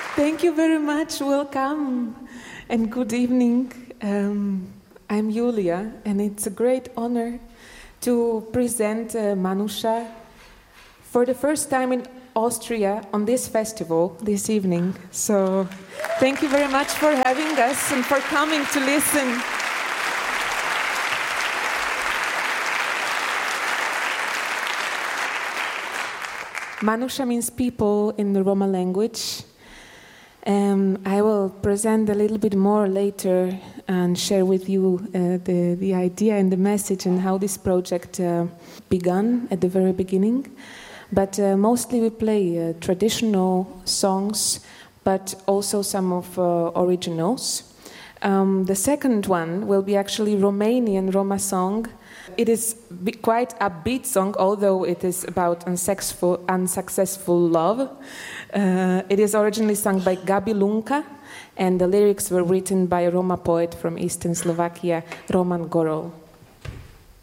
Thank you very much. Welcome and good evening. I'm Julia, and it's a great honor to present Manusha for the first time in Austria on this festival this evening. So thank you very much for having us and for coming to listen. Manusha means people in the Roma language. I will present a little bit more later and share with you the idea and the message and how this project began at the very beginning. But mostly we play traditional songs, but also some of originals. The second one will be actually Romanian Roma song. It is quite a upbeat song, although it is about unsuccessful love. It is originally sung by Gabi Lunka, and the lyrics were written by a Roma poet from Eastern Slovakia, Roman Gorol.